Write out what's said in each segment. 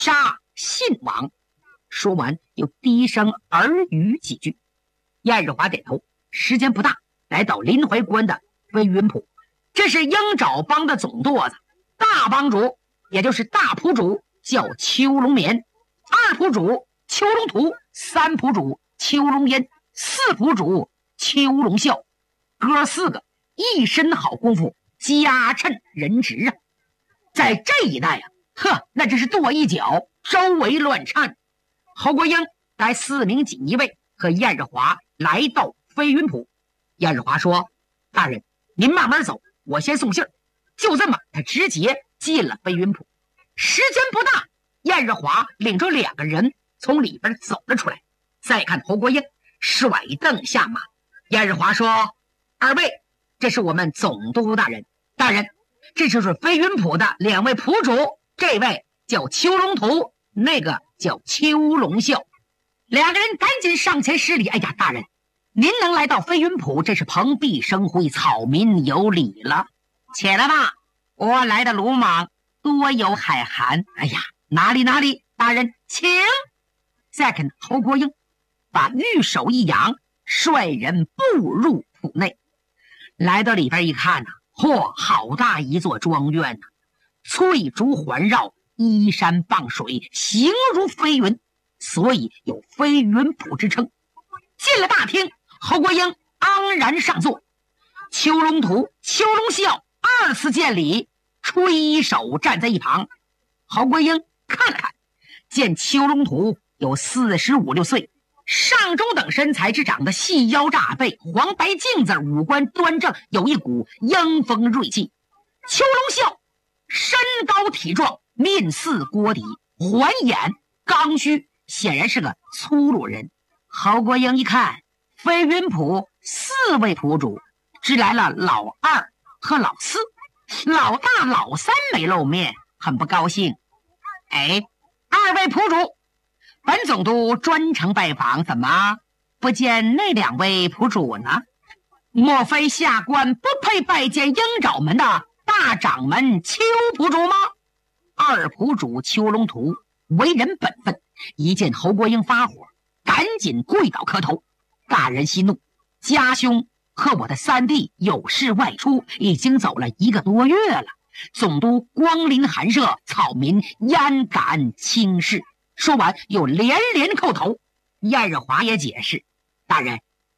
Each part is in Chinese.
杀信王。说完又低声耳语几句。燕日华点头，时间不大，来到临淮关的飞云浦。这是鹰爪帮的总舵子，大帮主也就是大仆主叫邱龙眠，二仆主邱龙图，三仆主邱龙烟，四仆主邱龙啸，哥四个一身好功夫，家趁人直啊。在这一带那真是跺一脚周围乱颤。侯国英带4名锦衣卫和燕日华来到飞云浦。燕日华说：“大人，您慢慢走，我先送信儿。”就这么，他直接进了飞云浦。时间不大，燕日华领着2个人从里边走了出来。再看侯国英，甩凳下马。燕日华说：“二位，这是我们总督大人。大人，这就是飞云浦的2位仆主，这位叫邱龙图，那个叫邱龙啸。”2个人赶紧上前施礼。哎呀，大人，您能来到飞云浦，这是蓬荜生辉，草民有礼了。起来吧，我来的鲁莽，多有海涵。哎呀，哪里，大人请。再看侯国英把玉手一扬，率人步入府内。来到里边一看好大一座庄院翠竹环绕，依山傍水，形如飞云，所以有飞云浦之称。进了大厅，侯国英昂然上座，邱龙图、邱龙啸2次见礼，吹手站在一旁。侯国英看了看，见邱龙图有45、6岁，上中等身材之长的细腰炸背，黄白净子，五官端正，有一股英风锐气。邱龙啸身高体壮，面似锅底，环眼刚须，显然是个粗鲁人。侯国英一看，飞云浦4位仆主，只来了老2和老4，老大老3没露面，很不高兴。哎，2位仆主，本总督专程拜访，怎么不见那2位仆主呢？莫非下官不配拜见鹰爪门的大掌门邱仆主吗？2仆主邱龙图为人本分，一见侯国英发火，赶紧跪倒磕头。大人息怒，家兄和我的3弟有事外出，已经走了1个多月了。总督光临寒舍，草民焉敢轻视？说完又连连叩头。燕日华也解释：“大人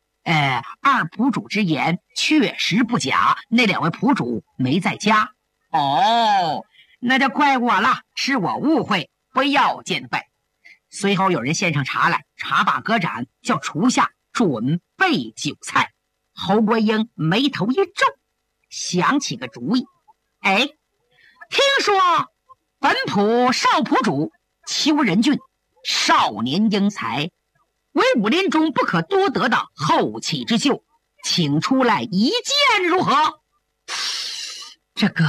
，2仆主之言确实不假，那2位仆主没在家。”哦，那就怪我了，是我误会，不要见拜。随后有人献上茶来，茶罢歌盏，叫厨下准备酒菜。侯国英眉头一皱，想起个主意。哎，听说本府少仆主邱仁俊少年英才，为武林中不可多得的后起之秀，请出来一见如何？这个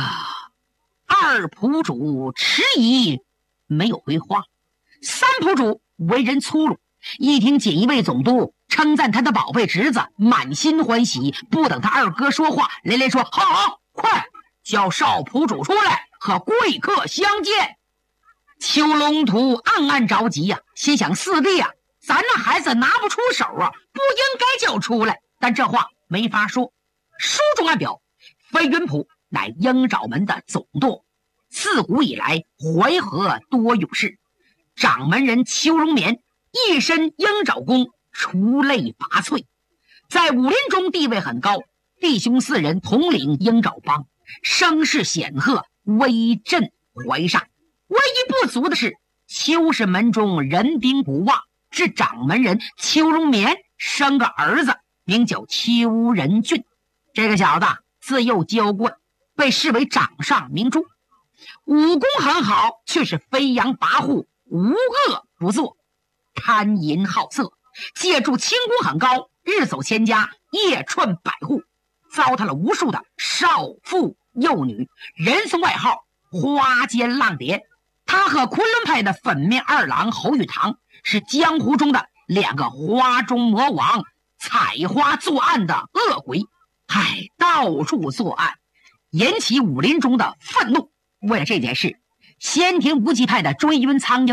2仆主迟疑，没有回话。3仆主为人粗鲁，一听锦衣卫总督称赞他的宝贝侄子，满心欢喜，不等他2哥说话，连连说：“好，快叫少仆主出来和贵客相见。”邱龙图暗暗着急心想：4弟咱那孩子拿不出手不应该叫出来。但这话没法说。书中暗表，飞云浦乃鹰爪门的总舵，自古以来淮河多勇士。掌门人邱龙眠一身鹰爪功，出类拔萃，在武林中地位很高。弟兄4人统领鹰爪帮，声势显赫，威震淮上。唯一不足的是，邱氏门中人丁不旺，至掌门人邱龙眠生个儿子，名叫邱仁俊。这个小子自幼娇惯，被视为掌上明珠，武功很好，却是飞扬跋扈，无恶不作，贪淫好色，借助轻功很高，日走千家，夜串百户，糟蹋了无数的少妇幼女，人送外号花间浪蝶。他和昆仑派的粉面2郎侯玉堂是江湖中的2个花中魔王，采花作案的恶鬼，到处作案，引起武林中的愤怒。为了这件事， 先天无极派的追云苍鹰